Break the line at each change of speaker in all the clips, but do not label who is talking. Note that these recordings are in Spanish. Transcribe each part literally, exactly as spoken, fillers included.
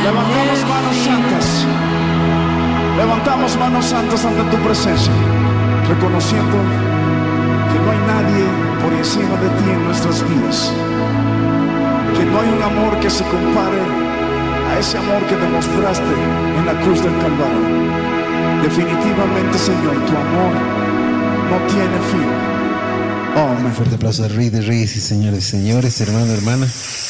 Levantamos manos santas. Levantamos manos santas ante tu presencia, reconociendo que no hay nadie por encima de ti en nuestras vidas, que no hay un amor que se compare a ese amor que demostraste en la cruz del Calvario. Definitivamente, Señor, tu amor no tiene fin. Oh,
un fuerte aplauso al Rey de Reyes y Señor de Señores. Hermano, hermana,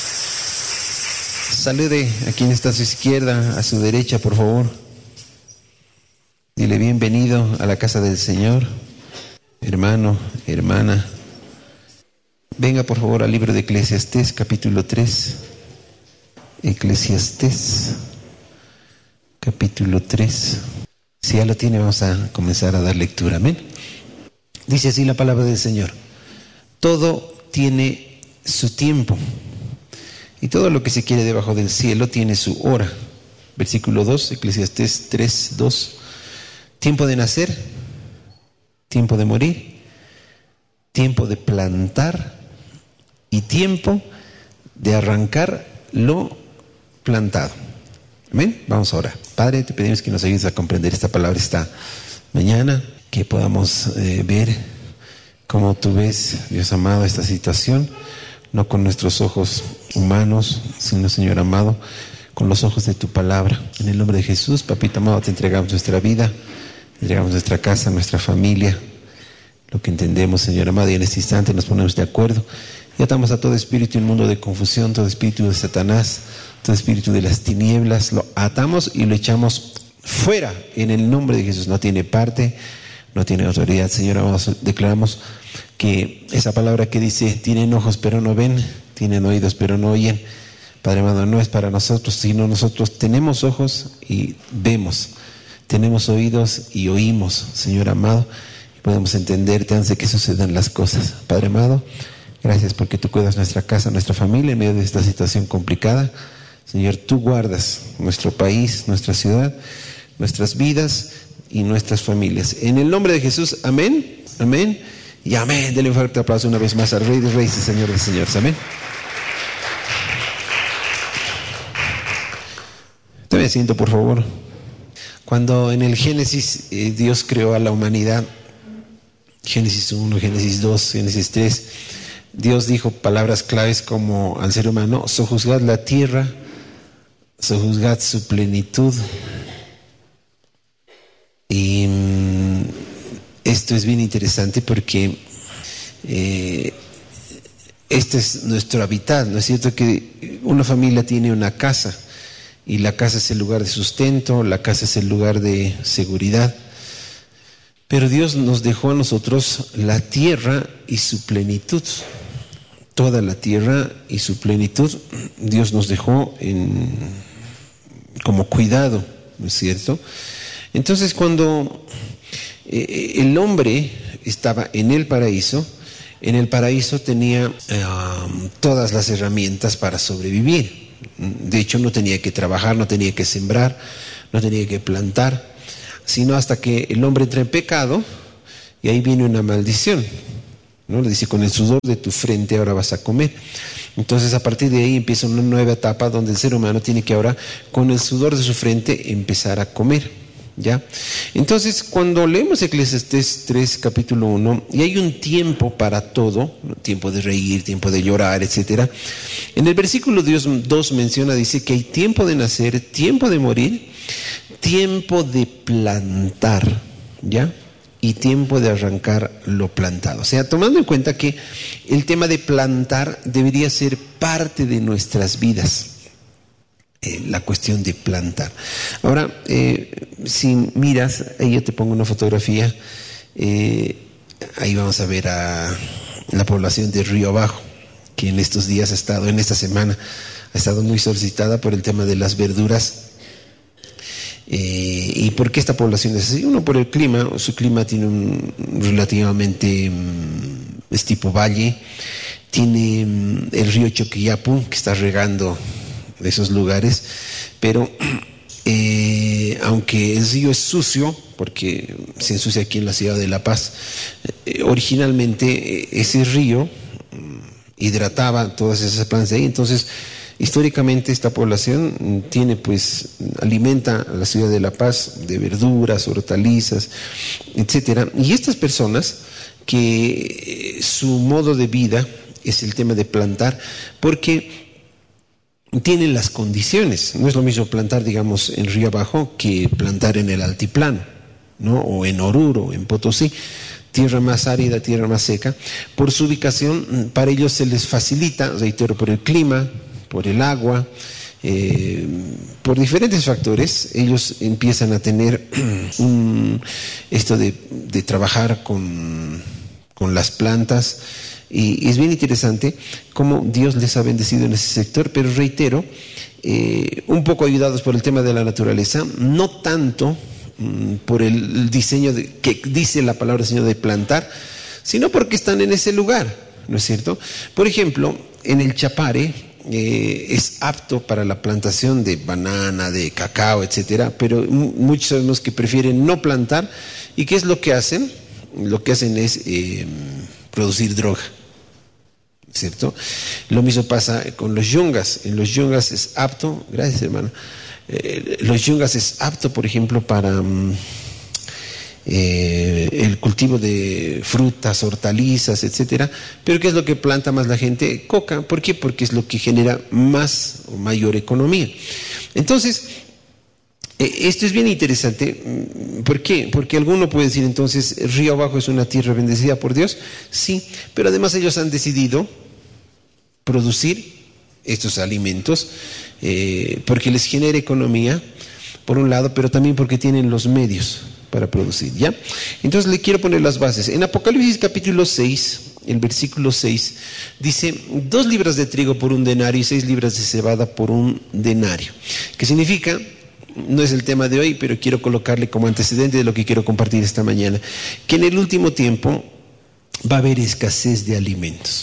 salude a quien está a su izquierda, a su derecha, por favor. Dile bienvenido a la casa del Señor. Hermano, hermana, venga por favor al libro de Eclesiastés, capítulo tres. Eclesiastés, capítulo tres. Si ya lo tiene, vamos a comenzar a dar lectura. Amén. Dice así la palabra del Señor: todo tiene su tiempo, y todo lo que se quiere debajo del cielo tiene su hora. Versículo dos, Eclesiastés tres, dos. Tiempo de nacer, tiempo de morir, tiempo de plantar y tiempo de arrancar lo plantado. Amén. Vamos ahora. Padre, te pedimos que nos ayudes a comprender esta palabra esta mañana, que podamos eh, ver cómo tú ves, Dios amado, esta situación, no con nuestros ojos humanos, sino, Señor amado, con los ojos de tu palabra. En el nombre de Jesús, papito amado, te entregamos nuestra vida, te entregamos nuestra casa, nuestra familia, lo que entendemos, Señor amado, y en este instante nos ponemos de acuerdo y atamos a todo espíritu inmundo de confusión, todo espíritu de Satanás, todo espíritu de las tinieblas, lo atamos y lo echamos fuera en el nombre de Jesús. No tiene parte, no tiene autoridad. Señor amado, declaramos que esa palabra que dice, tienen ojos pero no ven, tienen oídos pero no oyen, Padre amado, no es para nosotros, sino nosotros tenemos ojos y vemos, tenemos oídos y oímos, Señor amado, y podemos entenderte antes de que sucedan las cosas. Padre amado, gracias porque tú cuidas nuestra casa, nuestra familia en medio de esta situación complicada. Señor, tú guardas nuestro país, nuestra ciudad, nuestras vidas y nuestras familias. En el nombre de Jesús, amén, amén y amén. Denle un fuerte aplauso una vez más al Rey de Reyes y Señor de Señores. Amén. Tome asiento, por favor. Cuando en el Génesis eh, Dios creó a la humanidad, Génesis uno, Génesis dos, Génesis tres, Dios dijo palabras claves como al ser humano: sojuzgad la tierra, sojuzgad su plenitud. Y mmm, esto es bien interesante porque eh, este es nuestro hábitat, ¿no es cierto? Que una familia tiene una casa y la casa es el lugar de sustento, la casa es el lugar de seguridad. Pero Dios nos dejó a nosotros la tierra y su plenitud. Toda la tierra y su plenitud Dios nos dejó en, como cuidado, ¿no es cierto? Entonces, cuando eh, el hombre estaba en el paraíso, en el paraíso tenía eh, todas las herramientas para sobrevivir. De hecho, no tenía que trabajar, no tenía que sembrar, no tenía que plantar, sino hasta que el hombre entra en pecado y ahí viene una maldición, ¿no? Le dice, con el sudor de tu frente ahora vas a comer. Entonces, a partir de ahí empieza una nueva etapa donde el ser humano tiene que ahora, con el sudor de su frente, empezar a comer. ¿Ya? Entonces, cuando leemos Eclesiastés tres, capítulo uno, y hay un tiempo para todo, tiempo de reír, tiempo de llorar, etcétera. En el versículo dos menciona, dice que hay tiempo de nacer, tiempo de morir, tiempo de plantar, ¿ya? Y tiempo de arrancar lo plantado. O sea, tomando en cuenta que el tema de plantar debería ser parte de nuestras vidas. Eh, la cuestión de plantar. Ahora, eh, si miras, ahí yo te pongo una fotografía, eh, ahí vamos a ver a la población de Río Abajo, que en estos días ha estado, en esta semana, ha estado muy solicitada por el tema de las verduras. Eh, ¿Y por qué esta población es así? Uno, por el clima. Su clima tiene un relativamente, um, es tipo valle, tiene um, el río Choquiyapu, que está regando de esos lugares, pero eh, aunque el río es sucio, porque se ensucia aquí en la ciudad de La Paz, eh, originalmente eh, ese río hidrataba todas esas plantas de ahí. Entonces Históricamente esta población tiene, pues, alimenta a la ciudad de La Paz de verduras, hortalizas, etcétera. Y estas personas que su modo de vida es el tema de plantar, porque tienen las condiciones. No es lo mismo plantar, digamos, en Río Abajo que plantar en el altiplano, ¿no? O en Oruro, en Potosí, tierra más árida, tierra más seca. Por su ubicación, para ellos se les facilita, reitero, por el clima, por el agua, eh, por diferentes factores. Ellos empiezan a tener un, esto de, de trabajar con, con las plantas. Y es bien interesante cómo Dios les ha bendecido en ese sector, pero reitero, eh, un poco ayudados por el tema de la naturaleza, no tanto mm, por el diseño de, que dice la palabra del Señor de plantar, sino porque están en ese lugar, ¿no es cierto? Por ejemplo, en el Chapare eh, es apto para la plantación de banana, de cacao, etcétera, pero muchos sabemos que prefieren no plantar. ¿Y qué es lo que hacen? Lo que hacen es eh, producir droga, ¿cierto? Lo mismo pasa con los yungas. En los yungas es apto, gracias hermano, eh, los yungas es apto, por ejemplo, para um, eh, el cultivo de frutas, hortalizas, etcétera. Pero ¿qué es lo que planta más la gente? Coca. ¿Por qué? Porque es lo que genera más o mayor economía. Entonces, eh, esto es bien interesante. ¿Por qué? Porque alguno puede decir entonces, Río Abajo es una tierra bendecida por Dios. Sí, pero además ellos han decidido producir estos alimentos eh, porque les genera economía, por un lado, pero también porque tienen los medios para producir, ¿ya? Entonces le quiero poner las bases. En Apocalipsis capítulo seis, el versículo seis, dice, dos libras de trigo por un denario y seis libras de cebada por un denario. ¿Qué significa? No es el tema de hoy, pero quiero colocarle como antecedente de lo que quiero compartir esta mañana, que en el último tiempo va a haber escasez de alimentos.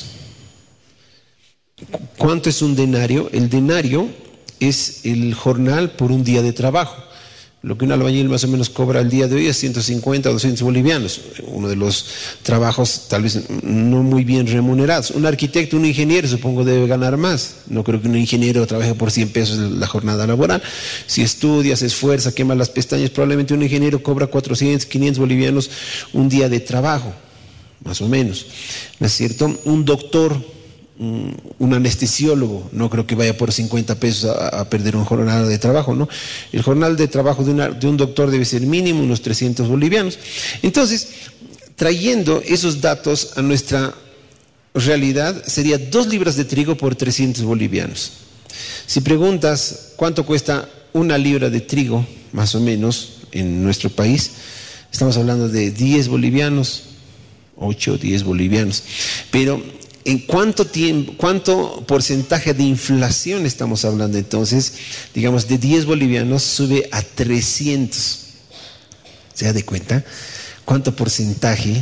¿Cuánto es un denario? El denario es el jornal por un día de trabajo. Lo que un albañil más o menos cobra al día de hoy es ciento cincuenta o doscientos bolivianos. Uno de los trabajos tal vez no muy bien remunerados. Un arquitecto, un ingeniero supongo debe ganar más. No creo que un ingeniero trabaje por cien pesos la jornada laboral. Si estudia, se esfuerza, quema las pestañas, probablemente un ingeniero cobra cuatrocientos, quinientos bolivianos un día de trabajo, más o menos. ¿No es cierto? Un doctor, un anestesiólogo, no creo que vaya por cincuenta pesos a, a perder un jornal de trabajo, ¿no? El jornal de trabajo de, una, de un doctor debe ser mínimo unos trescientos bolivianos. Entonces, trayendo esos datos a nuestra realidad, sería dos libras de trigo por trescientos bolivianos. Si preguntas cuánto cuesta una libra de trigo, más o menos, en nuestro país, estamos hablando de diez bolivianos, ocho, diez bolivianos. Pero ¿en cuánto tiempo, cuánto porcentaje de inflación estamos hablando entonces? Digamos, de diez bolivianos sube a trescientos. ¿Se da de cuenta? ¿Cuánto porcentaje?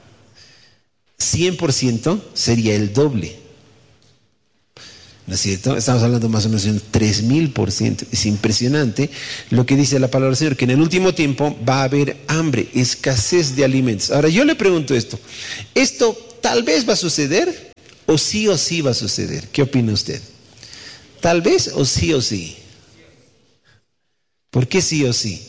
cien por ciento sería el doble. ¿No es cierto? Estamos hablando más o menos de un tres mil por ciento. Es impresionante lo que dice la palabra del Señor, que en el último tiempo va a haber hambre, escasez de alimentos. Ahora yo le pregunto esto, ¿esto tal vez va a suceder? ¿O sí o sí va a suceder? ¿Qué opina usted? ¿Tal vez o sí o sí? ¿Por qué sí o sí?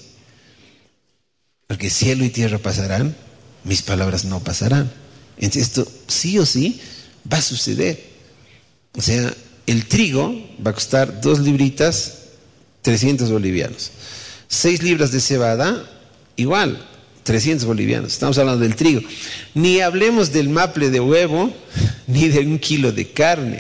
Porque cielo y tierra pasarán, mis palabras no pasarán. Entonces esto sí o sí va a suceder. O sea, el trigo va a costar dos libritas, trescientos bolivianos. Seis libras de cebada, igual, trescientos bolivianos. Estamos hablando del trigo. Ni hablemos del maple de huevo, ni de un kilo de carne.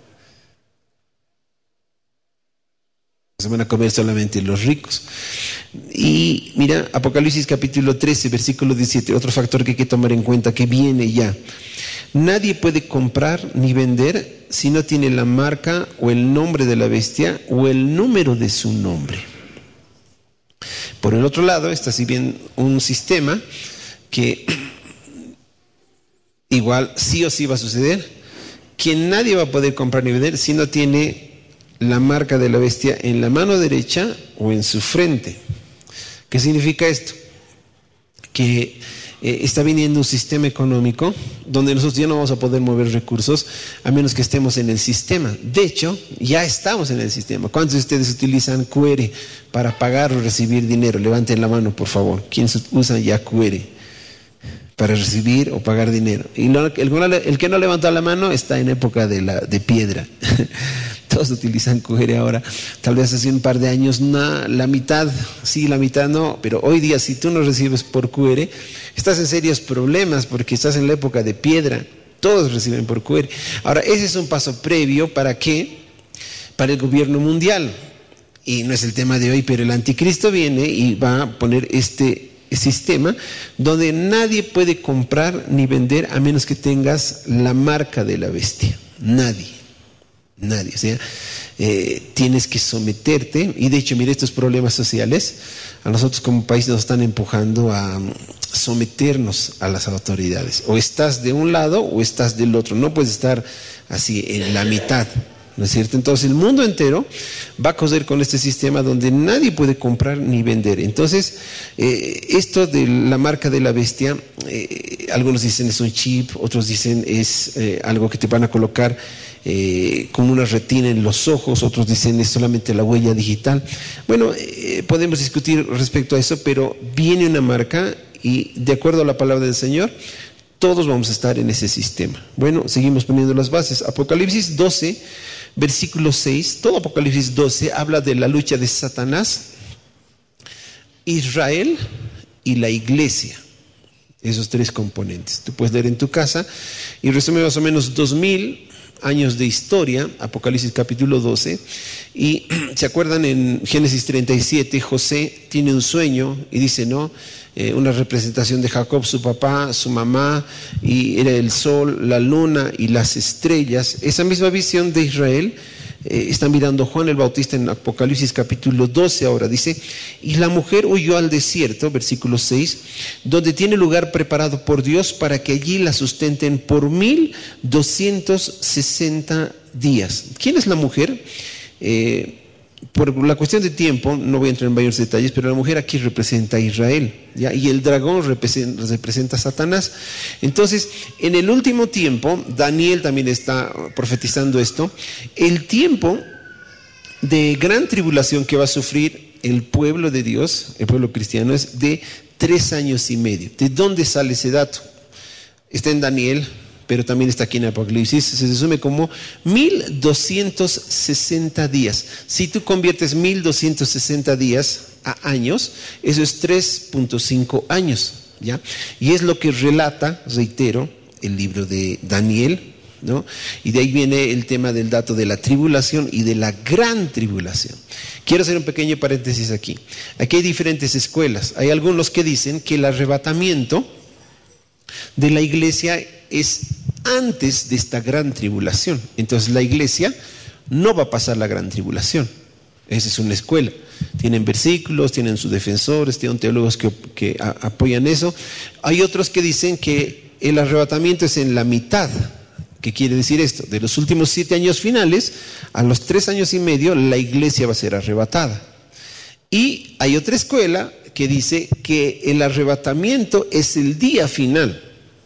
Se van a comer solamente los ricos. Y mira, Apocalipsis capítulo trece, versículo diecisiete, otro factor que hay que tomar en cuenta que viene ya. Nadie puede comprar ni vender si no tiene la marca o el nombre de la bestia o el número de su nombre. Por el otro lado está si bien un sistema que igual sí o sí va a suceder, que nadie va a poder comprar ni vender si no tiene la marca de la bestia en la mano derecha o en su frente. ¿Qué significa esto? Que eh, está viniendo un sistema económico donde nosotros ya no vamos a poder mover recursos a menos que estemos en el sistema. De hecho, ya estamos en el sistema. ¿Cuántos de ustedes utilizan Q R para pagar o recibir dinero? Levanten la mano, por favor. ¿Quiénes usan ya Q R para recibir o pagar dinero? Y lo, el, el que no levanta la mano está en época de, la, de piedra. Todos utilizan Q R ahora. Tal vez hace un par de años na, la mitad, sí, la mitad no, pero hoy día si tú no recibes por Q R, estás en serios problemas porque estás en la época de piedra. Todos reciben por Q R. Ahora, ese es un paso previo ¿para qué? Para el gobierno mundial. Y no es el tema de hoy, pero el anticristo viene y va a poner este sistema donde nadie puede comprar ni vender a menos que tengas la marca de la bestia. Nadie. Nadie, o sea, eh, tienes que someterte. Y de hecho, mire, estos problemas sociales a nosotros como país nos están empujando a someternos a las autoridades. O estás de un lado o estás del otro, no puedes estar así en la mitad, ¿no es cierto? Entonces el mundo entero va a coser con este sistema donde nadie puede comprar ni vender. Entonces, eh, esto de la marca de la bestia, eh, algunos dicen es un chip, otros dicen es eh, algo que te van a colocar Eh, con una retina en los ojos, otros dicen es solamente la huella digital. Bueno, eh, podemos discutir respecto a eso, pero viene una marca y de acuerdo a la palabra del Señor, todos vamos a estar en ese sistema. Bueno, seguimos poniendo las bases. Apocalipsis doce, versículo seis, todo Apocalipsis doce habla de la lucha de Satanás, Israel y la iglesia. Esos tres componentes. Tú puedes leer en tu casa y resume más o menos dos mil años de historia, Apocalipsis capítulo doce, y se acuerdan en Génesis treinta y siete, José tiene un sueño y dice, no, eh, una representación de Jacob, su papá, su mamá, y era el sol, la luna y las estrellas. Esa misma visión de Israel eh, está mirando Juan el Bautista en Apocalipsis capítulo doce ahora, dice, y la mujer huyó al desierto, versículo seis, donde tiene lugar preparado por Dios para que allí la sustenten por mil doscientos sesenta días. ¿Quién es la mujer? Eh, por la cuestión de tiempo, no voy a entrar en mayores detalles, pero la mujer aquí representa a Israel, ¿ya? Y el dragón representa, representa a Satanás. Entonces, en el último tiempo, Daniel también está profetizando esto, el tiempo de gran tribulación que va a sufrir el pueblo de Dios, el pueblo cristiano, es de tres años y medio. ¿De dónde sale ese dato? Está en Daniel, pero también está aquí en Apocalipsis, se resume como mil doscientos sesenta días. Si tú conviertes mil doscientos sesenta días a años, eso es tres punto cinco años, ¿ya? Y es lo que relata, reitero, el libro de Daniel, ¿no? Y de ahí viene el tema del dato de la tribulación y de la gran tribulación. Quiero hacer un pequeño paréntesis aquí. Aquí hay diferentes escuelas. Hay algunos que dicen que el arrebatamiento de la iglesia es antes de esta gran tribulación. Entonces la iglesia no va a pasar la gran tribulación. Esa es una escuela. Tienen versículos, tienen sus defensores, tienen teólogos que, que a, apoyan eso. Hay otros que dicen que el arrebatamiento es en la mitad. ¿Qué quiere decir esto? De los últimos siete años finales, a los tres años y medio, la iglesia va a ser arrebatada. Y hay otra escuela que dice que el arrebatamiento es el día final.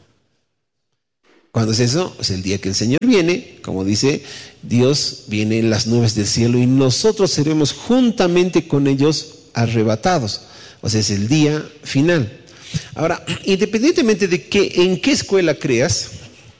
¿Cuándo es eso? Es el día que el Señor viene, como dice Dios, viene en las nubes del cielo y nosotros seremos juntamente con ellos arrebatados. O sea, es el día final. Ahora, independientemente de que, en qué escuela creas,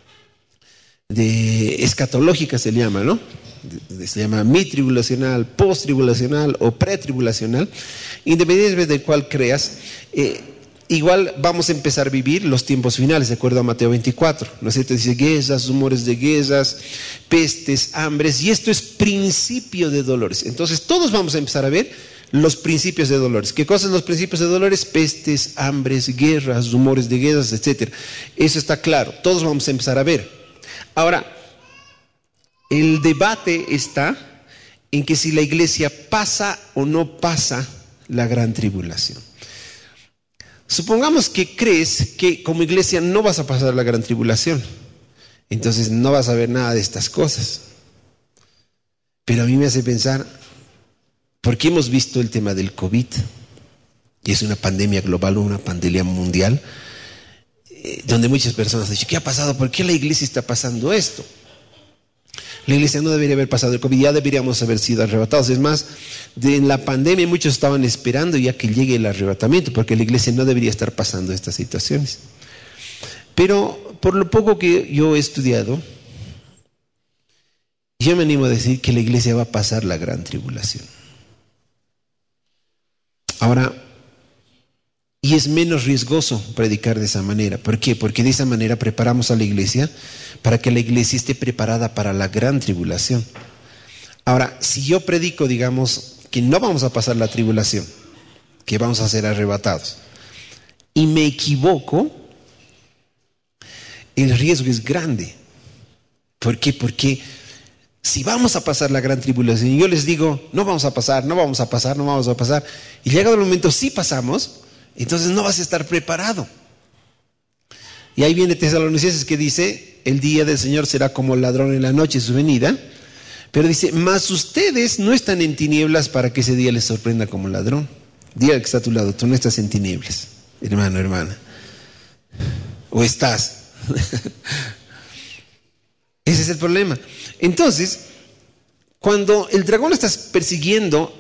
de escatológica se le llama, ¿no? Se llama mitribulacional, postribulacional o pretribulacional, independientemente de cuál creas, eh, igual vamos a empezar a vivir los tiempos finales, de acuerdo a Mateo veinticuatro, ¿no es cierto? Dice guerras, rumores de guerras, pestes, hambres, y esto es principio de dolores. Entonces todos vamos a empezar a ver los principios de dolores. ¿Qué cosas son los principios de dolores? Pestes, hambres, guerras, rumores de guerras, etcétera. Eso está claro, todos vamos a empezar a ver. Ahora, el debate está en que si la iglesia pasa o no pasa la gran tribulación. Supongamos que crees que como iglesia no vas a pasar la gran tribulación, entonces no vas a ver nada de estas cosas. Pero a mí me hace pensar, porque hemos visto el tema del COVID, y es una pandemia global, una pandemia mundial, eh, donde muchas personas dicen, ¿qué ha pasado? ¿Por qué la iglesia está pasando esto? La iglesia no debería haber pasado el COVID, ya deberíamos haber sido arrebatados. Es más, de, en la pandemia muchos estaban esperando ya que llegue el arrebatamiento, porque la iglesia no debería estar pasando estas situaciones. Pero por lo poco que yo he estudiado, yo me animo a decir que la iglesia va a pasar la gran tribulación. Ahora, y es menos riesgoso predicar de esa manera. ¿Por qué? Porque de esa manera preparamos a la iglesia para que la iglesia esté preparada para la gran tribulación. Ahora, si yo predico, digamos, que no vamos a pasar la tribulación, que vamos a ser arrebatados, y me equivoco, el riesgo es grande. ¿Por qué? Porque si vamos a pasar la gran tribulación y yo les digo, no vamos a pasar, no vamos a pasar, no vamos a pasar, y llegado el momento sí pasamos, entonces no vas a estar preparado. Y ahí viene Tesalonicenses que dice, el día del Señor será como ladrón en la noche, su venida. Pero dice, mas ustedes no están en tinieblas para que ese día les sorprenda como ladrón. Diga que está a tu lado, tú no estás en tinieblas, hermano, hermana. ¿O estás? Ese es el problema. Entonces, cuando el dragón está persiguiendo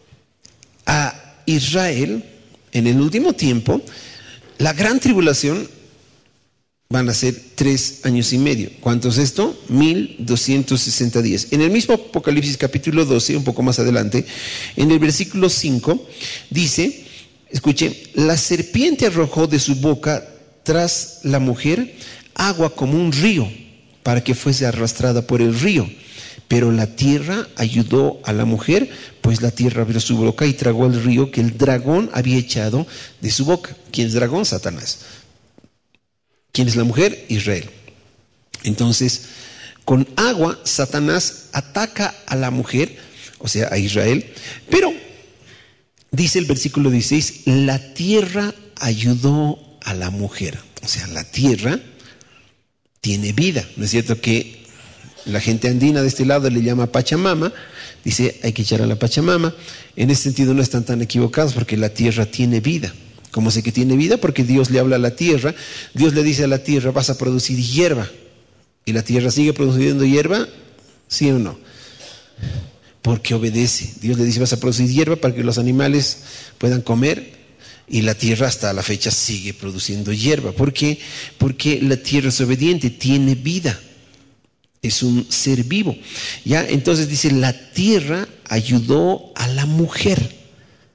a Israel en el último tiempo, la gran tribulación van a ser tres años y medio. ¿Cuánto es esto? mil doscientos sesenta días. En el mismo Apocalipsis capítulo doce, un poco más adelante, en el versículo cinco, dice, escuche, la serpiente arrojó de su boca tras la mujer agua como un río, para que fuese arrastrada por el río. Pero la tierra ayudó a la mujer, pues la tierra abrió su boca y tragó el río que el dragón había echado de su boca. ¿Quién es dragón? Satanás. ¿Quién es la mujer? Israel. Entonces, con agua, Satanás ataca a la mujer, o sea, a Israel, pero dice el versículo dieciséis, la tierra ayudó a la mujer. O sea, la tierra tiene vida. ¿No es cierto que la gente andina de este lado le llama Pachamama? Dice, hay que echar a la Pachamama. En ese sentido no están tan equivocados, porque la tierra tiene vida. ¿Cómo sé que tiene vida? Porque Dios le habla a la tierra. Dios le dice a la tierra, vas a producir hierba. ¿Y la tierra sigue produciendo hierba? ¿Sí o no? Porque obedece. Dios le dice, vas a producir hierba para que los animales puedan comer. Y la tierra hasta la fecha sigue produciendo hierba. ¿Por qué? Porque la tierra es obediente, tiene vida. Es un ser vivo. ¿Ya? Entonces dice, la tierra ayudó a la mujer.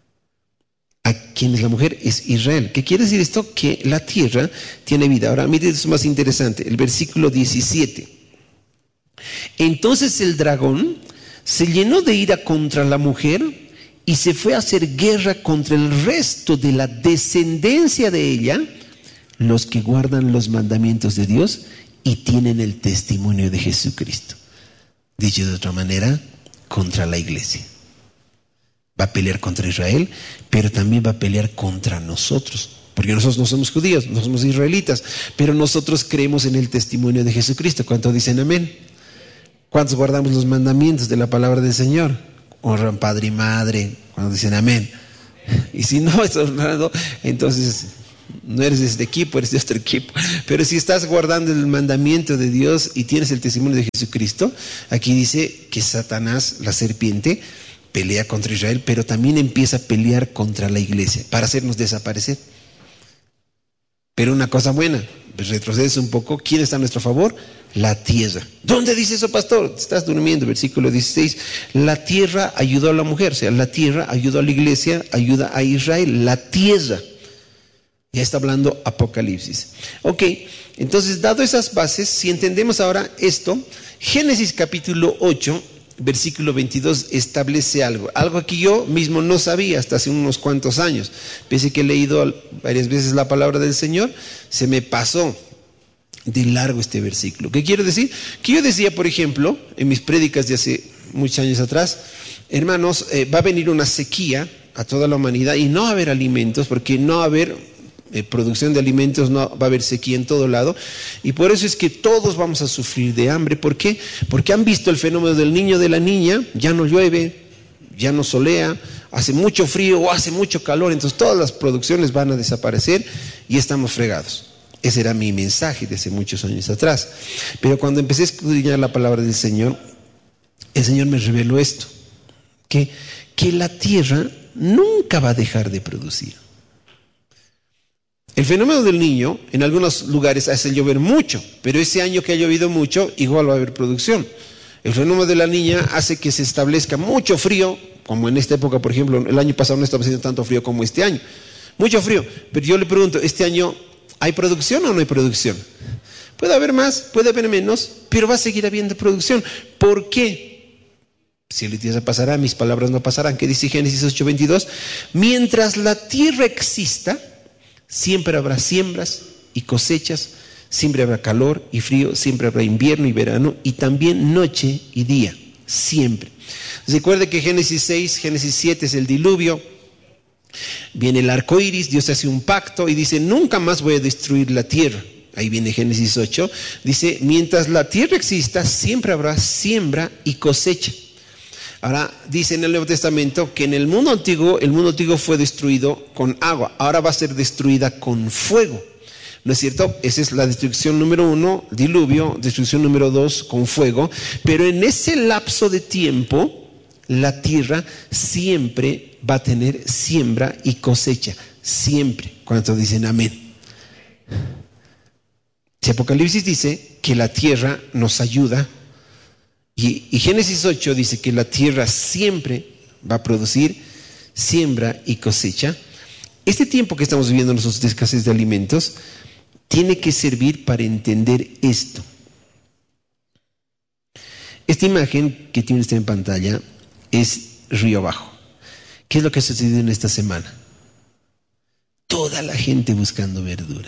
¿A quién es la mujer? Es Israel. ¿Qué quiere decir esto? Que la tierra tiene vida. Ahora, mire, esto es más interesante. El versículo diecisiete. Entonces el dragón se llenó de ira contra la mujer y se fue a hacer guerra contra el resto de la descendencia de ella, los que guardan los mandamientos de Dios y tienen el testimonio de Jesucristo. Dicho de otra manera, contra la iglesia. Va a pelear contra Israel, pero también va a pelear contra nosotros. Porque nosotros no somos judíos, no somos israelitas, pero nosotros creemos en el testimonio de Jesucristo. ¿Cuántos dicen amén? ¿Cuántos guardamos los mandamientos de la palabra del Señor? Honran padre y madre. ¿Cuántos dicen amén? Y si no estás honrando, entonces no eres de este equipo, eres de otro equipo. Pero si estás guardando el mandamiento de Dios y tienes el testimonio de Jesucristo, aquí dice que Satanás, la serpiente, pelea contra Israel, pero también empieza a pelear contra la iglesia para hacernos desaparecer. Pero una cosa buena, pues retrocedes un poco. ¿Quién está a nuestro favor? La tierra. ¿Dónde dice eso, pastor? Estás durmiendo. Versículo dieciséis. La tierra ayudó a la mujer, o sea, la tierra ayudó a la iglesia, ayuda a Israel. La tierra. Ya está hablando Apocalipsis. Ok, entonces, dado esas bases, si entendemos ahora esto, Génesis capítulo ocho, versículo veintidós establece algo, algo que yo mismo no sabía hasta hace unos cuantos años. Pese que he leído varias veces la palabra del Señor, se me pasó de largo este versículo. ¿Qué quiero decir? Que yo decía, por ejemplo, en mis prédicas de hace muchos años atrás, hermanos, eh, va a venir una sequía a toda la humanidad y no va a haber alimentos, porque no va a haber Eh, producción de alimentos, no va a haber sequía en todo lado, y por eso es que todos vamos a sufrir de hambre. ¿Por qué? Porque han visto el fenómeno del niño, de la niña. Ya no llueve, ya no solea, hace mucho frío o hace mucho calor, entonces todas las producciones van a desaparecer y estamos fregados. Ese era mi mensaje de hace muchos años atrás. Pero cuando empecé a escudriñar la palabra del Señor, el Señor me reveló esto, que, que la tierra nunca va a dejar de producir. El fenómeno del niño en algunos lugares hace llover mucho, pero ese año que ha llovido mucho, igual va a haber producción. El fenómeno de la niña hace que se establezca mucho frío, como en esta época, por ejemplo, el año pasado no estaba haciendo tanto frío como este año. Mucho frío, pero yo le pregunto, ¿este año hay producción o no hay producción? Puede haber más, puede haber menos, pero va a seguir habiendo producción. ¿Por qué? Si la tierra pasará, mis palabras no pasarán. ¿Qué dice Génesis ocho veintidós? Mientras la tierra exista, siempre habrá siembras y cosechas, siempre habrá calor y frío, siempre habrá invierno y verano, y también noche y día, siempre. Recuerde que Génesis seis, Génesis siete es el diluvio, viene el arco iris, Dios hace un pacto y dice, nunca más voy a destruir la tierra. Ahí viene Génesis ocho, dice, mientras la tierra exista, siempre habrá siembra y cosecha. Ahora dice en el Nuevo Testamento que en el mundo antiguo, el mundo antiguo fue destruido con agua, ahora va a ser destruida con fuego. ¿No es cierto? Esa es la destrucción número uno, diluvio, destrucción número dos, con fuego. Pero en ese lapso de tiempo, la tierra siempre va a tener siembra y cosecha. Siempre. ¿Cuántos dicen amén? Si Apocalipsis dice que la tierra nos ayuda, y, y Génesis ocho dice que la tierra siempre va a producir siembra y cosecha. Este tiempo que estamos viviendo nosotros de escasez de alimentos tiene que servir para entender esto. Esta imagen que tiene usted en pantalla es río abajo. ¿Qué es lo que ha sucedido en esta semana? Toda la gente buscando verdura.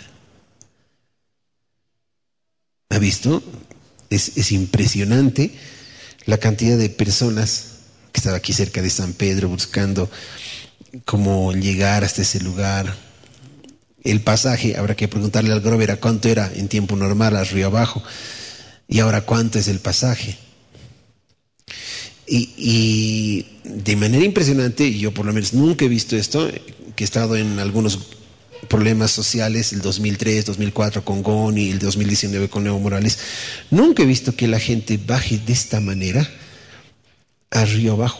¿Ha visto? Es, es impresionante la cantidad de personas que están aquí cerca de San Pedro buscando cómo llegar hasta ese lugar. El pasaje, habrá que preguntarle al Grover a cuánto era en tiempo normal a río abajo y ahora cuánto es el pasaje. Y, y de manera impresionante, yo por lo menos nunca he visto esto, que he estado en algunos problemas sociales, el dos mil tres, dos mil cuatro con Goni, el dos mil diecinueve con Evo Morales, nunca he visto que la gente baje de esta manera a río abajo.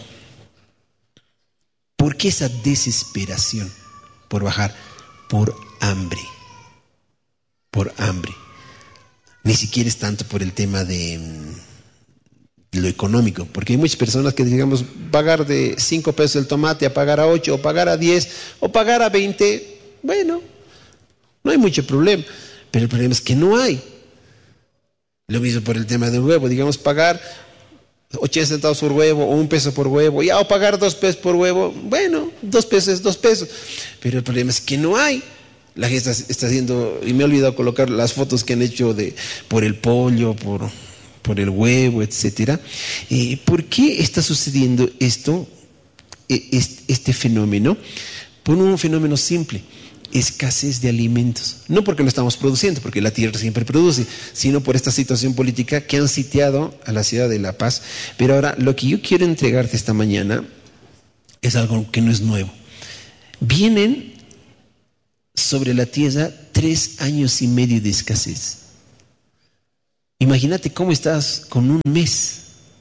¿Por qué esa desesperación por bajar? Por hambre, por hambre. Ni siquiera es tanto por el tema de lo económico, porque hay muchas personas que, digamos, pagar de cinco pesos el tomate a pagar a ocho, o pagar a diez, o pagar a veinte, bueno, no hay mucho problema, pero el problema es que no hay. Lo mismo por el tema del huevo, digamos, pagar ochenta centavos por huevo, o un peso por huevo, ya, o pagar dos pesos por huevo, bueno, dos pesos es dos pesos, pero el problema es que no hay. La gente está, está haciendo, y me he olvidado colocar las fotos que han hecho de por el pollo, por, por el huevo, etcétera. Eh, ¿Por qué está sucediendo esto, este fenómeno? Por un fenómeno simple: escasez de alimentos. No porque no estamos produciendo, porque la tierra siempre produce, sino por esta situación política que han sitiado a la ciudad de La Paz. Pero ahora, lo que yo quiero entregarte esta mañana es algo que no es nuevo. Vienen sobre la tierra tres años y medio de escasez. Imagínate cómo estás con un mes.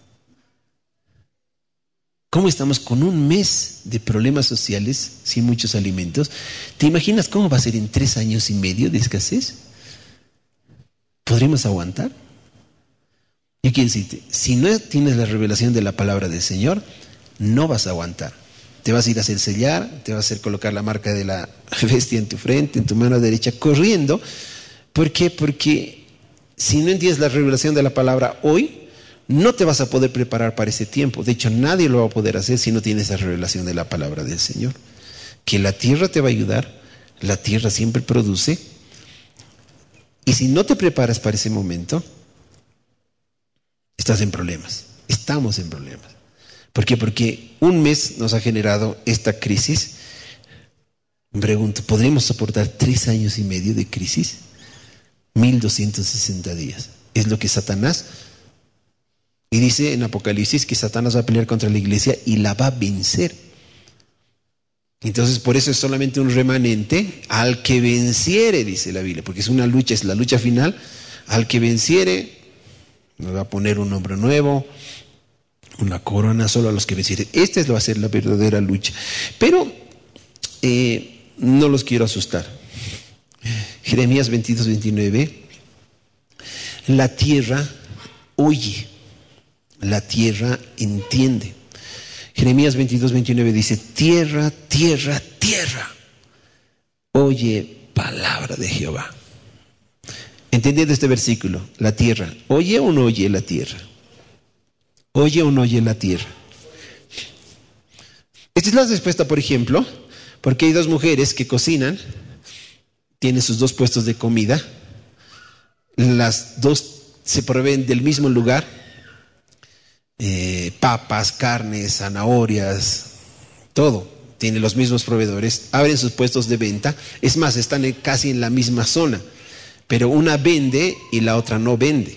¿Cómo estamos con un mes de problemas sociales sin muchos alimentos? ¿Te imaginas cómo va a ser en tres años y medio de escasez? ¿Podremos aguantar? Yo quiero decirte, si no tienes la revelación de la palabra del Señor, no vas a aguantar. Te vas a ir a hacer sellar, te vas a hacer colocar la marca de la bestia en tu frente, en tu mano derecha, corriendo. ¿Por qué? Porque si no entiendes la revelación de la palabra hoy, no te vas a poder preparar para ese tiempo. De hecho, nadie lo va a poder hacer si no tienes la revelación de la palabra del Señor. Que la tierra te va a ayudar, la tierra siempre produce, y si no te preparas para ese momento, estás en problemas. Estamos en problemas. ¿Por qué? Porque un mes nos ha generado esta crisis. Me pregunto, ¿podremos soportar tres años y medio de crisis? mil doscientos sesenta días. Es lo que Satanás... Y dice en Apocalipsis que Satanás va a pelear contra la iglesia y la va a vencer. Entonces por eso es solamente un remanente al que venciere, dice la Biblia, porque es una lucha, es la lucha final. Al que venciere nos va a poner un nombre nuevo, una corona solo a los que vencieren. Esta va a ser la verdadera lucha. Pero eh, no los quiero asustar. Jeremías veintidós, veintinueve. La tierra oye, la tierra entiende. Jeremías veintidós, veintinueve dice: tierra, tierra, tierra, oye palabra de Jehová. Entendiendo este versículo, la tierra, ¿oye o no oye la tierra? ¿Oye o no oye la tierra? Esta es la respuesta, por ejemplo, porque hay dos mujeres que cocinan, tienen sus dos puestos de comida, las dos se proveen del mismo lugar, eh, papas, carnes, zanahorias, todo, tienen los mismos proveedores, abren sus puestos de venta, es más, están en, casi en la misma zona. Pero una vende y la otra no vende.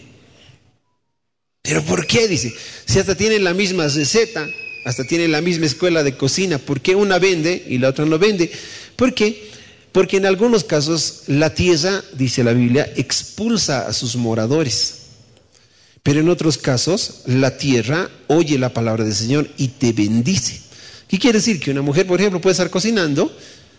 ¿Pero por qué? Dice, si hasta tienen la misma receta, hasta tienen la misma escuela de cocina, ¿por qué una vende y la otra no vende? ¿Por qué? Porque en algunos casos la tierra, dice la Biblia, expulsa a sus moradores. Pero en otros casos la tierra oye la palabra del Señor y te bendice. ¿Qué quiere decir? Que una mujer, por ejemplo, puede estar cocinando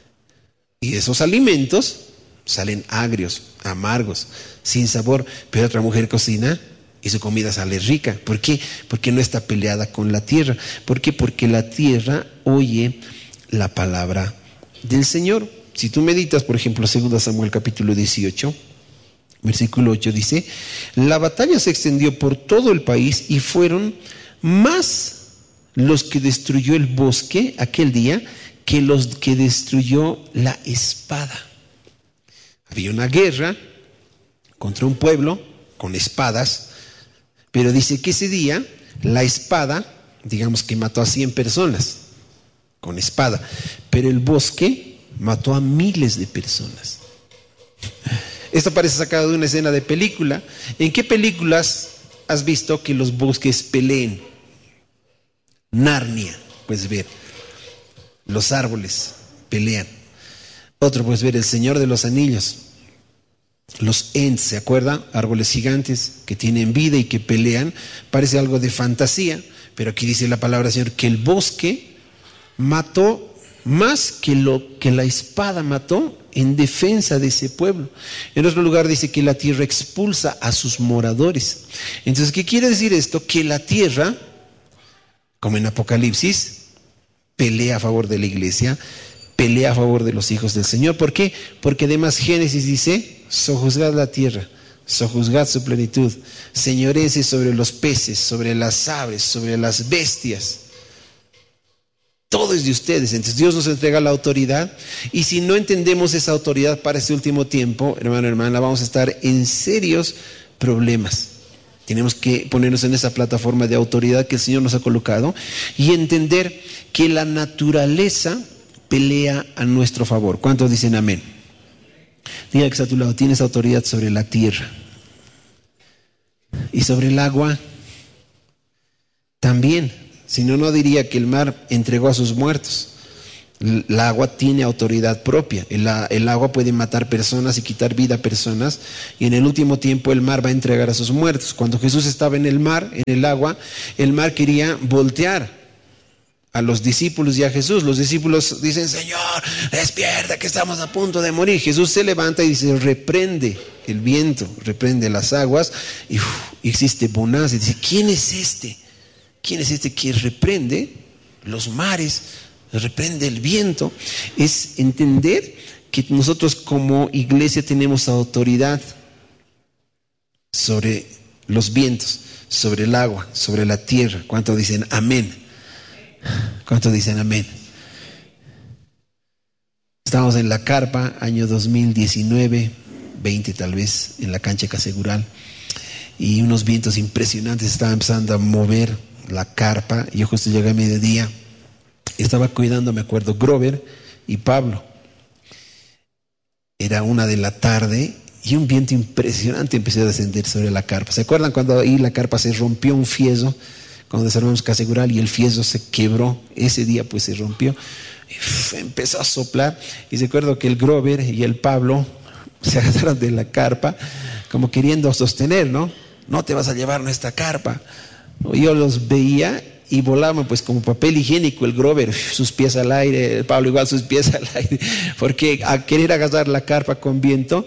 y esos alimentos salen agrios, amargos, sin sabor, pero otra mujer cocina y su comida sale rica. ¿Por qué? Porque no está peleada con la tierra. ¿Por qué? Porque la tierra oye la palabra del Señor. Si tú meditas, por ejemplo, segundo Samuel capítulo dieciocho, versículo ocho dice: la batalla se extendió por todo el país y fueron más los que destruyó el bosque aquel día que los que destruyó la espada. Había una guerra contra un pueblo con espadas, pero dice que ese día la espada, digamos que mató a cien personas con espada, pero el bosque mató a miles de personas. Esto parece sacado de una escena de película. ¿En qué películas has visto que los bosques peleen? Narnia, puedes ver. Los árboles pelean. Otro puedes ver El Señor de los Anillos. Los Ents, ¿se acuerdan? Árboles gigantes que tienen vida y que pelean. Parece algo de fantasía, pero aquí dice la palabra del Señor que el bosque mató más que lo que la espada mató en defensa de ese pueblo. En otro lugar dice que la tierra expulsa a sus moradores. Entonces, ¿qué quiere decir esto? Que la tierra, como en Apocalipsis, pelea a favor de la iglesia, pelea a favor de los hijos del Señor. ¿Por qué? Porque además Génesis dice: sojuzgad la tierra, sojuzgad su plenitud, señorece sobre los peces, sobre las aves, sobre las bestias. Todo es de ustedes. Entonces Dios nos entrega la autoridad, y si no entendemos esa autoridad para este último tiempo, hermano, hermana, vamos a estar en serios problemas. Tenemos que ponernos en esa plataforma de autoridad que el Señor nos ha colocado y entender que la naturaleza pelea a nuestro favor. ¿Cuántos dicen amén? Diga que está a tu lado: tienes autoridad sobre la tierra. Y sobre el agua también. Si no, no diría que el mar entregó a sus muertos. El agua tiene autoridad propia. El, el agua puede matar personas y quitar vida a personas. Y en el último tiempo el mar va a entregar a sus muertos. Cuando Jesús estaba en el mar, en el agua, el mar quería voltear a los discípulos y a Jesús. Los discípulos dicen: Señor, despierta, que estamos a punto de morir. Jesús se levanta y dice: reprende el viento, reprende las aguas. Y uf, existe bonanza. Y dice: ¿quién es este? ¿Quién es este que reprende los mares, reprende el viento? Es entender que nosotros como iglesia tenemos autoridad sobre los vientos, sobre el agua, sobre la tierra. ¿Cuántos dicen amén? ¿Cuántos dicen amén? Estamos en la carpa, año dos mil diecinueve, veinte tal vez, en la cancha Casegural, y unos vientos impresionantes estaban empezando a mover la carpa. Yo justo llegué a mediodía, estaba cuidando, me acuerdo, Grover y Pablo. Era una de la tarde y un viento impresionante empezó a descender sobre la carpa. ¿Se acuerdan cuando ahí la carpa se rompió un fieso? Cuando desarmamos Casegural y el fieso se quebró, ese día pues se rompió. Y uf, empezó a soplar. Y recuerdo que el Grover y el Pablo se agarraron de la carpa, como queriendo sostener, ¿no? No te vas a llevar nuestra carpa. Yo los veía y volaban pues como papel higiénico. El Grover, sus pies al aire, el Pablo igual sus pies al aire, porque a querer agarrar la carpa con viento,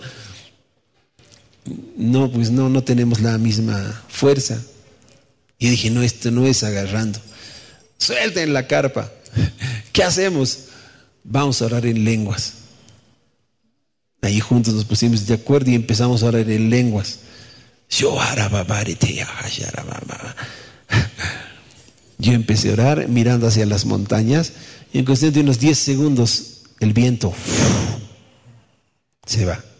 no, pues no, no tenemos la misma fuerza. Y dije, no, esto no es agarrando. Suelten la carpa. ¿Qué hacemos? Vamos a orar en lenguas. Ahí juntos nos pusimos de acuerdo y empezamos a orar en lenguas. Yo empecé a orar mirando hacia las montañas y en cuestión de unos diez segundos el viento se va.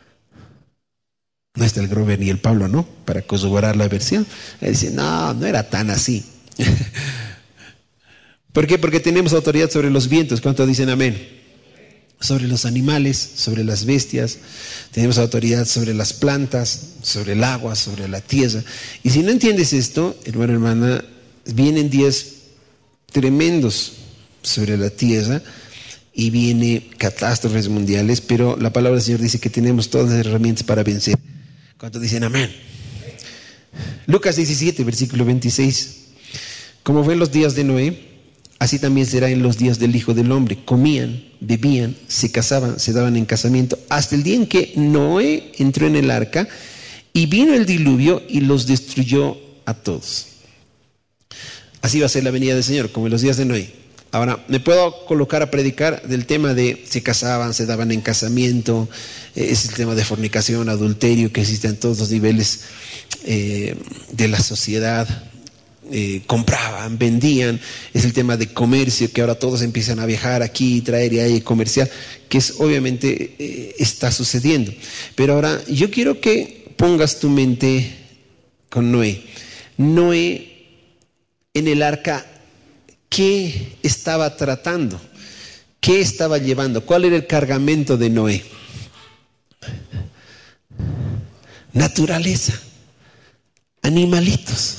No está el Grover ni el Pablo, ¿no? Para corroborar la versión. Él dice, no, no era tan así. ¿Por qué? Porque tenemos autoridad sobre los vientos. ¿Cuántos dicen amén? Sobre los animales, sobre las bestias. Tenemos autoridad sobre las plantas, sobre el agua, sobre la tierra. Y si no entiendes esto, hermano, hermana, vienen días tremendos sobre la tierra y vienen catástrofes mundiales, pero la palabra del Señor dice que tenemos todas las herramientas para vencer. ¿Cuántos dicen amén? Lucas diecisiete, versículo veintiséis. Como fue en los días de Noé, así también será en los días del Hijo del Hombre. Comían, bebían, se casaban, se daban en casamiento, hasta el día en que Noé entró en el arca y vino el diluvio y los destruyó a todos. Así va a ser la venida del Señor, como en los días de Noé. Ahora, me puedo colocar a predicar del tema de se casaban, se daban en casamiento, eh, es el tema de fornicación, adulterio que existe en todos los niveles eh, de la sociedad. Eh, compraban, vendían, es el tema de comercio, que ahora todos empiezan a viajar aquí, traer y ahí, comercial, que es obviamente eh, está sucediendo. Pero ahora yo quiero que pongas tu mente con Noé. Noé en el arca, ¿qué estaba tratando? ¿Qué estaba llevando? ¿Cuál era el cargamento de Noé? Naturaleza, animalitos.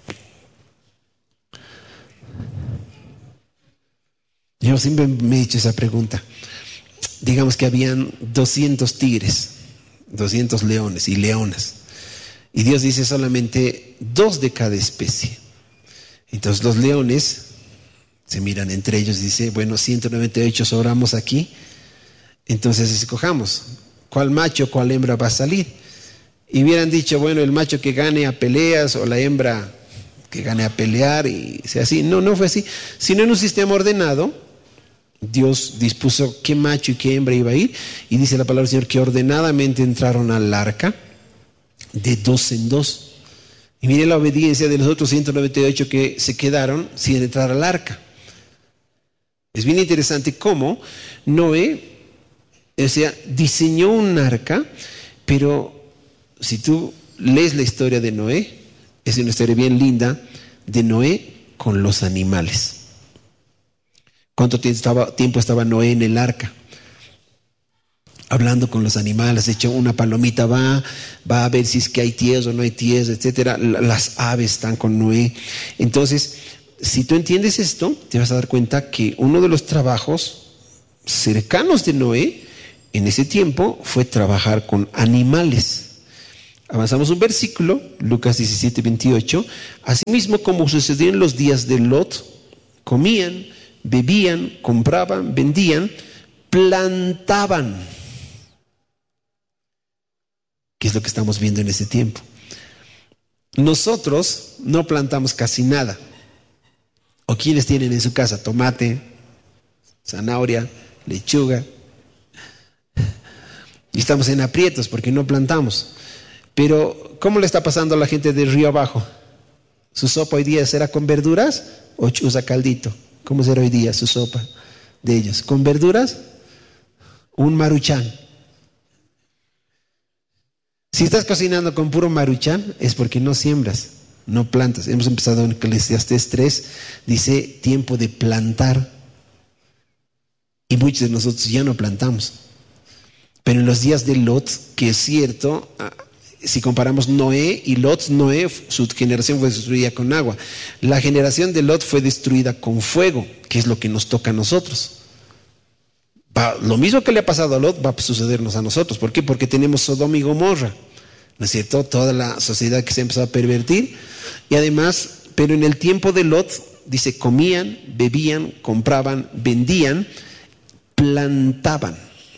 Yo siempre me he hecho esa pregunta. Digamos que habían doscientos tigres, doscientos leones y leonas. Y Dios dice solamente dos de cada especie. Entonces los leones se miran entre ellos y dice, bueno, ciento noventa y ocho sobramos aquí. Entonces escojamos, ¿cuál macho, cuál hembra va a salir? Y hubieran dicho, bueno, el macho que gane a peleas o la hembra que gane a pelear y sea así. No, no fue así. Sino en un sistema ordenado, Dios dispuso qué macho y qué hembra iba a ir, y dice la palabra del Señor que ordenadamente entraron al arca de dos en dos. Y mire la obediencia de los otros ciento noventa y ocho que se quedaron sin entrar al arca. Es bien interesante cómo Noé, o sea, diseñó un arca, pero si tú lees la historia de Noé, es una historia bien linda de Noé con los animales. ¿Cuánto tiempo estaba, tiempo estaba Noé en el arca? Hablando con los animales. De hecho, una palomita va, va a ver si es que hay tierra o no hay tierra, etcétera. Las aves están con Noé. Entonces, si tú entiendes esto, te vas a dar cuenta que uno de los trabajos cercanos de Noé en ese tiempo fue trabajar con animales. Avanzamos un versículo, Lucas diecisiete, veintiocho. Asimismo, como sucedió en los días de Lot, comían, bebían, compraban, vendían, plantaban. ¿Qué es lo que estamos viendo en ese tiempo? Nosotros no plantamos casi nada. ¿O quiénes tienen en su casa tomate, zanahoria, lechuga? Y estamos en aprietos porque no plantamos. Pero, ¿cómo le está pasando a la gente de Río Abajo? ¿Su sopa hoy día será con verduras o usa caldito? ¿Cómo será hoy día su sopa de ellos? ¿Con verduras? Un maruchan. Si estás cocinando con puro maruchan, es porque no siembras, no plantas. Hemos empezado en Eclesiastés tres, dice tiempo de plantar. Y muchos de nosotros ya no plantamos. Pero en los días de Lot, que es cierto, si comparamos Noé y Lot, Noé, su generación fue destruida con agua. La generación de Lot fue destruida con fuego, que es lo que nos toca a nosotros. Va, lo mismo que le ha pasado a Lot va a sucedernos a nosotros. ¿Por qué? Porque tenemos Sodoma y Gomorra, ¿no es cierto? Toda la sociedad que se ha empezado a pervertir. Y además, pero en el tiempo de Lot, dice, comían, bebían, compraban, vendían, plantaban.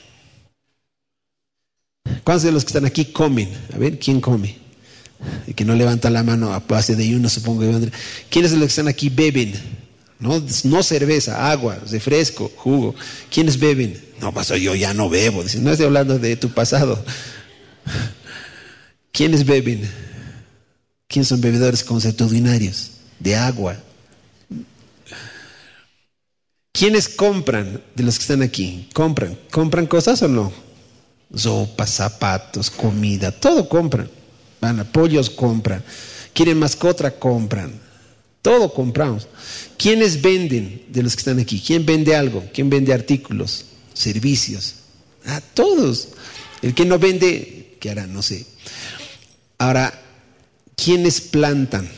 ¿Cuántos de los que están aquí comen? A ver, ¿quién come? El que no levanta la mano a base de uno, supongo que... ¿Quiénes de los que están aquí beben? No, no cerveza, agua, refresco, jugo. ¿Quiénes beben? No, pastor, yo ya no bebo. Dice, no estoy hablando de tu pasado. ¿Quiénes beben? ¿Quiénes son bebedores consuetudinarios? De agua. ¿Quiénes compran de los que están aquí? ¿Compran? ¿Compran cosas o no? Sopas, zapatos, comida, todo compran. Van a pollos, compran. ¿Quieren mascota? Compran. Todo compramos. ¿Quiénes venden de los que están aquí? ¿Quién vende algo? ¿Quién vende artículos, servicios? Ah, todos. El que no vende, ¿qué hará? No sé. Ahora, ¿quiénes plantan?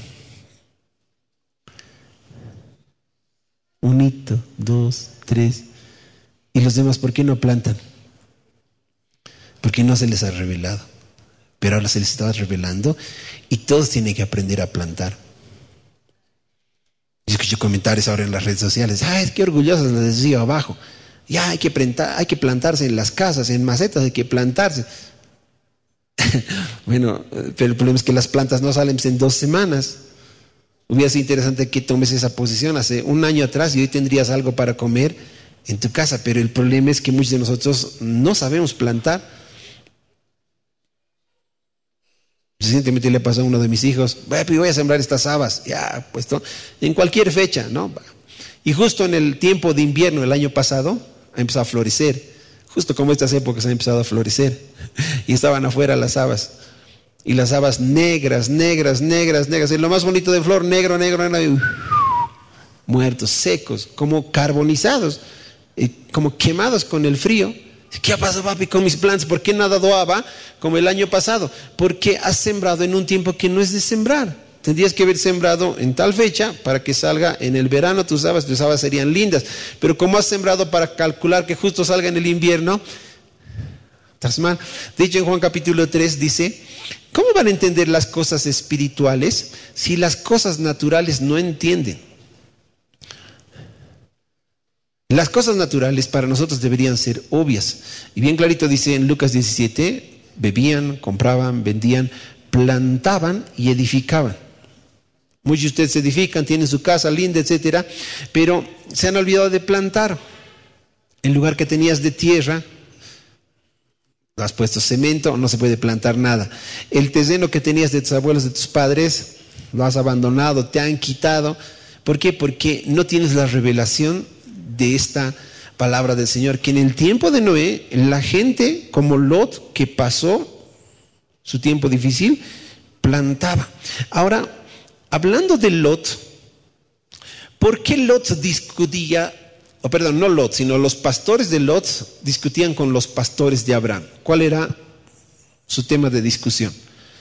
Un hito, dos, tres. ¿Y los demás por qué no plantan? Porque no se les ha revelado. Pero ahora se les está revelando y todos tienen que aprender a plantar. Yo escucho comentarios ahora en las redes sociales. Ah, es que orgullosos les decía abajo. Ya hay que plantar, hay que plantarse en las casas, en macetas hay que plantarse. Bueno, pero el problema es que las plantas no salen en dos semanas. Hubiera sido interesante que tomes esa posición hace un año atrás y hoy tendrías algo para comer en tu casa, pero el problema es que muchos de nosotros no sabemos plantar. Recientemente le pasó a uno de mis hijos, voy a sembrar estas habas, ya puesto, en cualquier fecha, ¿no? Y justo en el tiempo de invierno el año pasado ha empezado a florecer, justo como estas épocas han empezado a florecer, y estaban afuera las habas, y las habas negras, negras, negras, negras, y lo más bonito de flor, negro, negro, negro, y, muertos, secos, como carbonizados, y como quemados con el frío. ¿Qué ha pasado, papi, con mis plantas? ¿Por qué no ha dado haba como el año pasado? Porque has sembrado en un tiempo que no es de sembrar. Tendrías que haber sembrado en tal fecha para que salga en el verano tus habas, tus habas serían lindas. Pero como has sembrado para calcular que justo salga en el invierno, estás mal. De hecho, en Juan capítulo tres dice, ¿cómo van a entender las cosas espirituales si las cosas naturales no entienden? Las cosas naturales para nosotros deberían ser obvias. Y bien clarito dice en Lucas diecisiete, bebían, compraban, vendían, plantaban y edificaban. Muchos de ustedes se edifican, tienen su casa linda, etcétera, pero se han olvidado de plantar. En lugar que tenías de tierra, has puesto cemento, no se puede plantar nada. El terreno que tenías de tus abuelos, de tus padres, lo has abandonado, te han quitado. ¿Por qué? Porque no tienes la revelación de esta palabra del Señor, que en el tiempo de Noé, la gente como Lot, que pasó su tiempo difícil, plantaba. Ahora, hablando de Lot, ¿por qué Lot discutía, o oh, perdón, no Lot, sino los pastores de Lot discutían con los pastores de Abraham? ¿Cuál era su tema de discusión?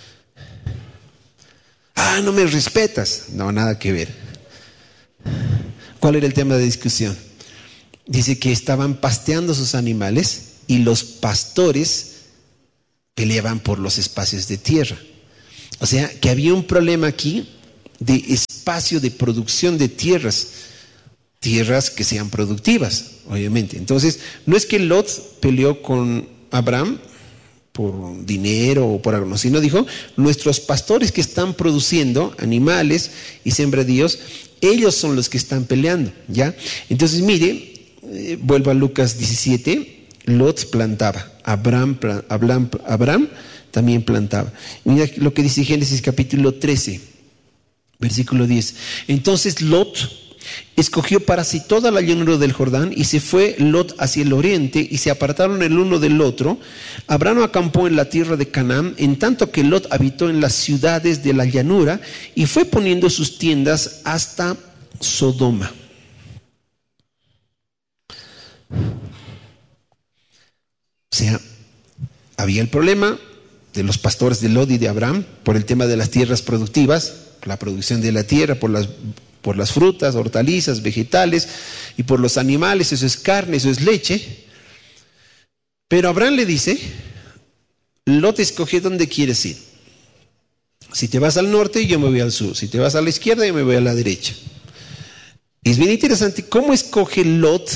Ah, no me respetas. No, nada que ver. ¿Cuál era el tema de discusión? Dice que estaban pasteando sus animales y los pastores peleaban por los espacios de tierra. O sea, que había un problema aquí de espacio de producción de tierras, tierras que sean productivas, obviamente. Entonces, no es que Lot peleó con Abraham por dinero o por algo, no, sino dijo, nuestros pastores que están produciendo animales y sembradíos, ellos son los que están peleando, ¿ya? Entonces, mire, eh, vuelvo a Lucas diecisiete, Lot plantaba, Abraham, Abraham, Abraham también plantaba. Mira lo que dice Génesis capítulo trece, versículo diez. Entonces Lot escogió para sí toda la llanura del Jordán y se fue Lot hacia el oriente y se apartaron el uno del otro. Abraham acampó en la tierra de Canaán, en tanto que Lot habitó en las ciudades de la llanura y fue poniendo sus tiendas hasta Sodoma. O sea, había el problema de los pastores de Lot y de Abraham por el tema de las tierras productivas, la producción de la tierra, por las por las frutas, hortalizas, vegetales, y por los animales, eso es carne, eso es leche. Pero Abraham le dice, Lot, escoge dónde quieres ir. Si te vas al norte, yo me voy al sur. Si te vas a la izquierda, yo me voy a la derecha. Y es bien interesante cómo escoge Lot.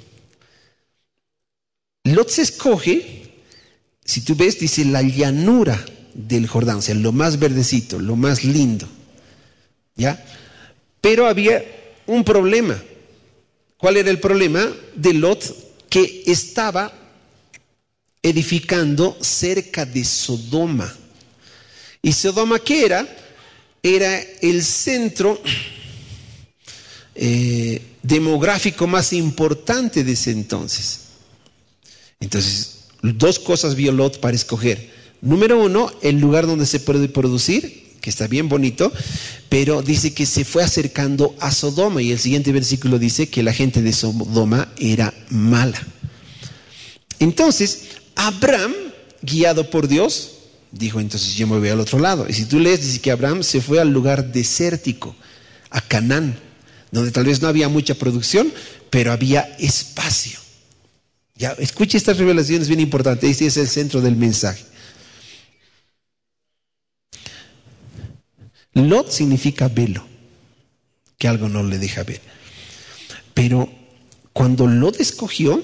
Lot se escoge, si tú ves, dice la llanura del Jordán, o sea, lo más verdecito, lo más lindo. ¿Ya? Pero había un problema. ¿Cuál era el problema de Lot? Que estaba edificando cerca de Sodoma. ¿Y Sodoma qué era? Era el centro eh, demográfico más importante de ese entonces. Entonces, dos cosas vio Lot para escoger. Número uno, el lugar donde se puede producir, que está bien bonito, pero dice que se fue acercando a Sodoma, y el siguiente versículo dice que la gente de Sodoma era mala. Entonces, Abraham, guiado por Dios, dijo, entonces yo me voy al otro lado. Y si tú lees, dice que Abraham se fue al lugar desértico, a Canaán, donde tal vez no había mucha producción, pero había espacio. Ya, escuche estas revelaciones bien importantes. Este es el centro del mensaje. Lot significa velo, que algo no le deja ver. Pero cuando Lot escogió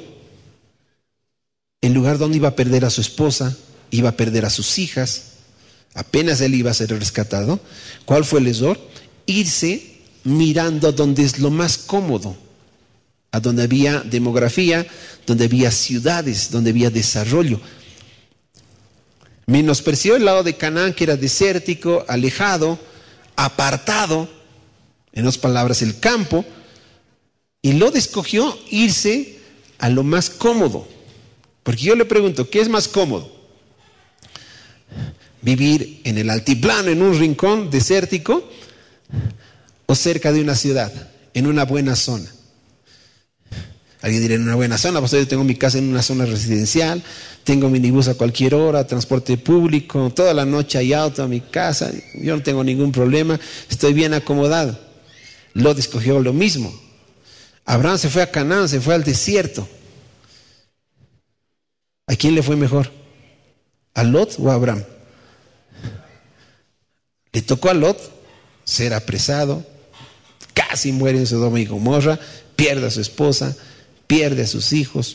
el lugar donde iba a perder a su esposa, iba a perder a sus hijas, apenas él iba a ser rescatado, ¿cuál fue el error? Irse mirando donde es lo más cómodo, a donde había demografía, donde había ciudades, donde había desarrollo. Menospreció el lado de Canaán, que era desértico, alejado, apartado, en otras palabras, el campo, y Lot escogió irse a lo más cómodo. Porque yo le pregunto, ¿qué es más cómodo? ¿Vivir en el altiplano, en un rincón desértico, o cerca de una ciudad, en una buena zona? Alguien dirá, en una buena zona, pues yo tengo mi casa en una zona residencial, tengo minibús a cualquier hora, transporte público, toda la noche hay auto a mi casa, yo no tengo ningún problema, estoy bien acomodado. Lot escogió lo mismo. Abraham se fue a Canaán, se fue al desierto. ¿A quién le fue mejor? ¿A Lot o a Abraham? Le tocó a Lot ser apresado, casi muere en Sodoma y Gomorra, pierde a su esposa, pierde a sus hijos.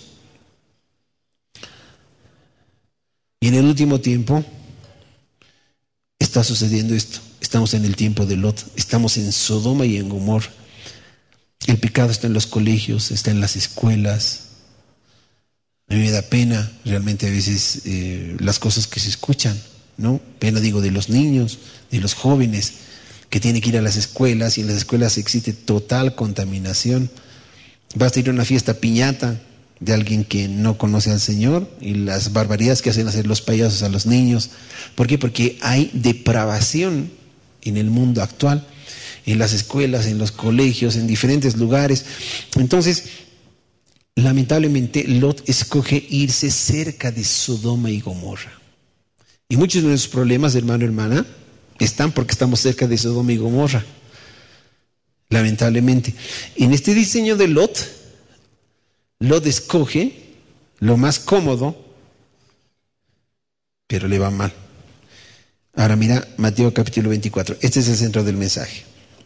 Y en el último tiempo está sucediendo esto. Estamos en el tiempo de Lot, estamos en Sodoma y en Gomorra. El pecado está en los colegios, está en las escuelas. A mí me da pena realmente a veces eh, las cosas que se escuchan, ¿no? Pena, digo, de los niños, de los jóvenes que tienen que ir a las escuelas, y en las escuelas existe total contaminación. Vas a ir a una fiesta piñata de alguien que no conoce al Señor, y las barbaridades que hacen hacer los payasos a los niños. ¿Por qué? Porque hay depravación en el mundo actual, en las escuelas, en los colegios, en diferentes lugares. Entonces, lamentablemente, Lot escoge irse cerca de Sodoma y Gomorra. Y muchos de nuestros problemas, hermano, hermana, están porque estamos cerca de Sodoma y Gomorra. Lamentablemente. En este diseño de Lot, Lot escoge lo más cómodo, pero le va mal. Ahora mira Mateo capítulo veinticuatro. Este es el centro del mensaje.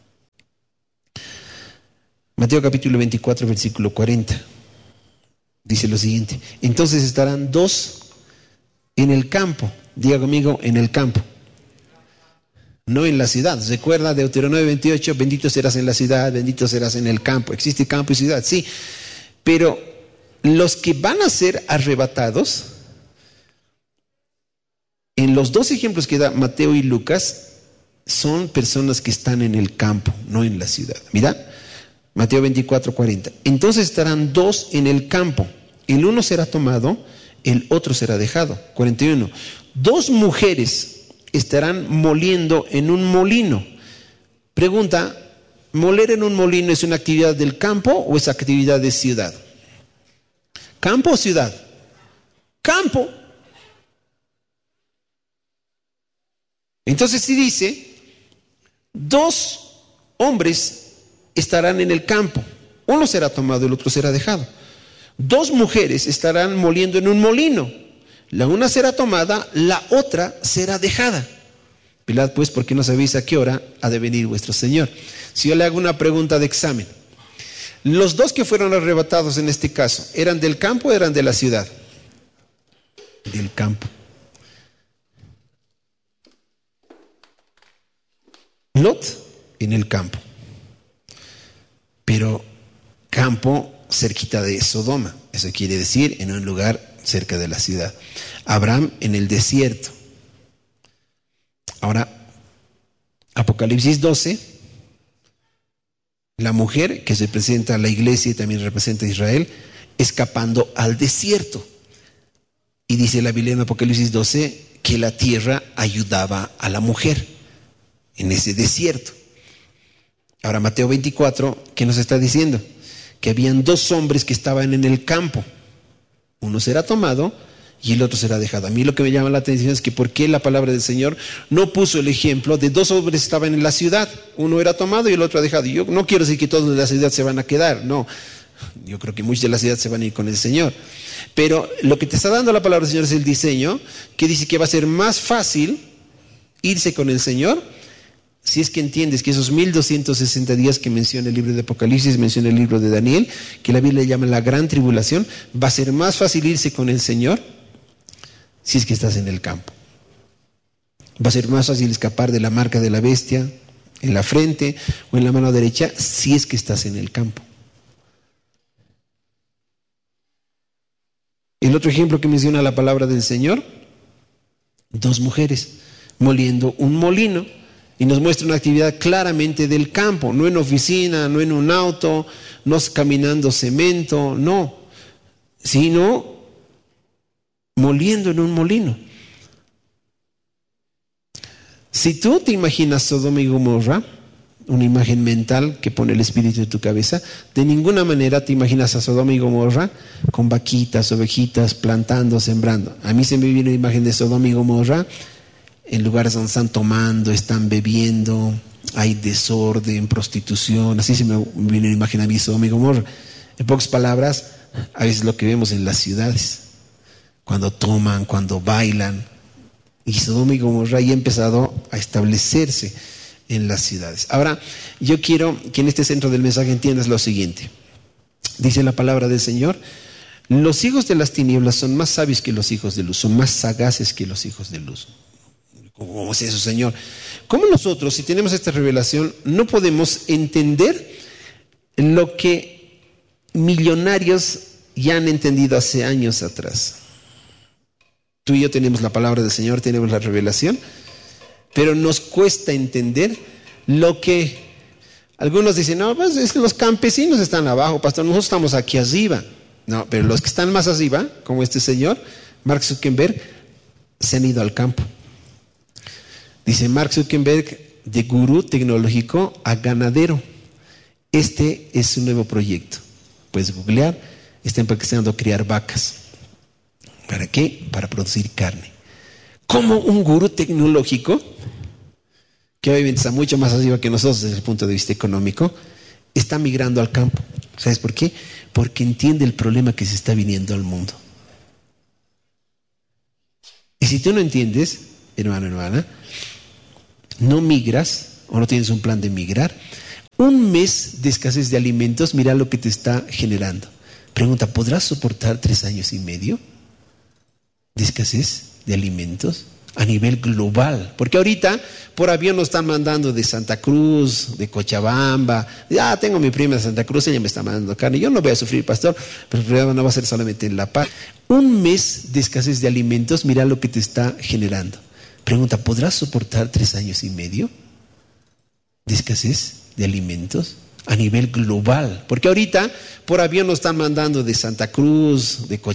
Mateo capítulo veinticuatro, versículo cuarenta. Dice lo siguiente: entonces estarán dos en el campo. Diga conmigo, en el campo. No en la ciudad. Recuerda Deuteronomio veintiocho, bendito serás en la ciudad, bendito serás en el campo. Existe campo y ciudad, sí. Pero los que van a ser arrebatados, en los dos ejemplos que da Mateo y Lucas, son personas que están en el campo, no en la ciudad. Mira, Mateo veinticuatro, cuarenta. Entonces estarán dos en el campo. El uno será tomado, el otro será dejado. cuarenta y uno. Dos mujeres estarán moliendo en un molino. Pregunta, ¿moler en un molino es una actividad del campo o es actividad de ciudad? ¿Campo o ciudad? Campo. Entonces si dice, dos hombres estarán en el campo, uno será tomado, el otro será dejado. Dos mujeres estarán moliendo en un molino. La una será tomada, la otra será dejada. Pilad pues, porque no sabéis a qué hora ha de venir vuestro Señor. Si yo le hago una pregunta de examen. Los dos que fueron arrebatados en este caso, ¿eran del campo o eran de la ciudad? Del campo. Lot en el campo. Pero campo cerquita de Sodoma. Eso quiere decir en un lugar cerca de la ciudad. Abraham en el desierto. Ahora, Apocalipsis doce, la mujer que representa a la iglesia y también representa a Israel, escapando al desierto. Y dice la Biblia en Apocalipsis doce que la tierra ayudaba a la mujer en ese desierto. Ahora Mateo veinticuatro, ¿qué nos está diciendo? Que habían dos hombres que estaban en el campo. Uno será tomado y el otro será dejado. A mí lo que me llama la atención es que por qué la palabra del Señor no puso el ejemplo de dos hombres que estaban en la ciudad. Uno era tomado y el otro dejado. Y yo no quiero decir que todos de la ciudad se van a quedar, no. Yo creo que muchos de la ciudad se van a ir con el Señor. Pero lo que te está dando la palabra del Señor es el diseño, que dice que va a ser más fácil irse con el Señor, si es que entiendes que esos mil doscientos sesenta días que menciona el libro de Apocalipsis, menciona el libro de Daniel, que la Biblia llama la gran tribulación, va a ser más fácil irse con el Señor si es que estás en el campo. Va a ser más fácil escapar de la marca de la bestia en la frente o en la mano derecha si es que estás en el campo. El otro ejemplo que menciona la palabra del Señor, dos mujeres moliendo un molino, y nos muestra una actividad claramente del campo, no en oficina, no en un auto, no caminando cemento, no, sino moliendo en un molino. Si tú te imaginas Sodoma y Gomorra, una imagen mental que pone el espíritu en tu cabeza, de ninguna manera te imaginas a Sodoma y Gomorra con vaquitas, ovejitas, plantando, sembrando. A mí se me viene la imagen de Sodoma y Gomorra en lugares donde están tomando, están bebiendo, hay desorden, prostitución. Así se me viene la imagen a mí de Sodoma y Gomorra. En pocas palabras, a veces lo que vemos en las ciudades, cuando toman, cuando bailan. Y Sodoma y Gomorra ya ha empezado a establecerse en las ciudades. Ahora, yo quiero que en este centro del mensaje entiendas lo siguiente. Dice la palabra del Señor: los hijos de las tinieblas son más sabios que los hijos de luz, son más sagaces que los hijos de luz. ¿Cómo es eso, Señor? ¿Cómo nosotros, si tenemos esta revelación, no podemos entender lo que millonarios ya han entendido hace años atrás? Tú y yo tenemos la palabra del Señor, tenemos la revelación, pero nos cuesta entender lo que algunos dicen: no, pues es que los campesinos están abajo, pastor, nosotros estamos aquí arriba. No, pero los que están más arriba, como este señor, Mark Zuckerberg, se han ido al campo. Dice Mark Zuckerberg, de gurú tecnológico a ganadero. Este es su nuevo proyecto. Puedes googlear, está empezando a criar vacas. ¿Para qué? Para producir carne. Como un gurú tecnológico, que obviamente está mucho más arriba que nosotros desde el punto de vista económico, está migrando al campo. ¿Sabes por qué? Porque entiende el problema que se está viniendo al mundo. Y si tú no entiendes, hermano, hermana, no migras o no tienes un plan de migrar, un mes de escasez de alimentos, mira lo que te está generando. Pregunta: ¿podrás soportar tres años y medio de escasez de alimentos a nivel global? Porque ahorita por avión nos están mandando de Santa Cruz, de Cochabamba. Ah, tengo mi prima de Santa Cruz, ella me está mandando carne. Yo no voy a sufrir, pastor, pero el problema no va a ser solamente en La Paz. Un mes de escasez de alimentos, mira lo que te está generando. Pregunta: ¿podrás soportar tres años y medio de escasez de alimentos a nivel global? Porque ahorita por avión nos están mandando de Santa Cruz, de Cochabamba.